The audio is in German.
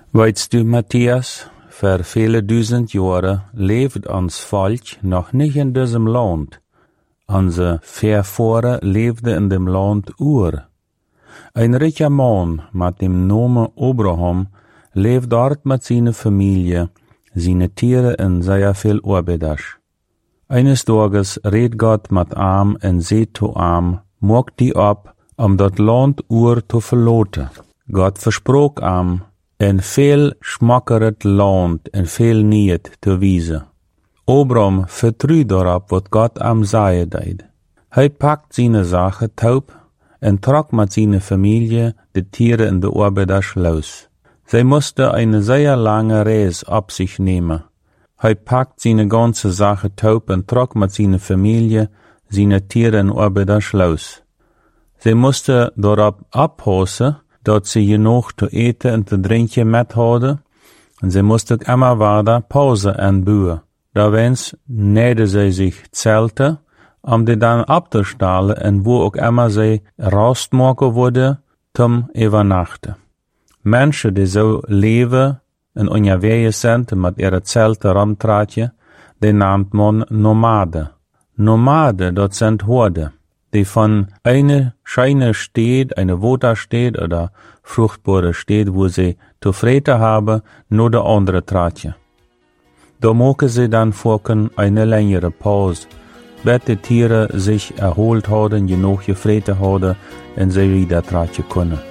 Weißt du, Matthias, für viele 1000 Jahre lebt ons Volk noch nicht in diesem Land. Unsere Vorfahren lebten in dem Land Ur. Ein reicher Mann mit dem Namen Abraham lebt dort mit seiner Familie, seine Tiere und sehr viel Arbeit. Eines Tages redet Gott mit ihm und sagt zu ihm, mag die ab, das Land Ur zu verlassen. Gott versprach ihm, ein viel schmackeret Land und viel Niet zu wiesen. Abraham vertraut darauf, was Gott ihm sagen deed. Hij packt seine Sache taub und trok mit seiner Familie die Tiere in der Arbeit los. Sie musste eine sehr lange Reise auf sich nehmen. Hij packt seine ganze Sache taub und trok mit seiner Familie seine Tiere in Arbeit los. Sie musste darauf abpassen, dat sie genug zu eten und zu trinken mit hadden, und sie musste immer weiter Pause anbauen. Da wens nähte sie sich Zelte, die dann abzustellen und wo auch immer sie rausmachen wurde, zum Übernachten. Menschen, die so leben und unterwegs sind mit ihren Zelten rumtragen, die nennt man Nomaden. Nomaden, das sind Horde, die von einer scheine Stadt, eine Waterstadt oder fruchtbare Stadt, wo sie zu fressen haben, nur der andere tragen. Da machen sie dann vorken eine längere Pause, bis die Tiere sich erholt haben, genug gefressen haben und sie wieder tragen können.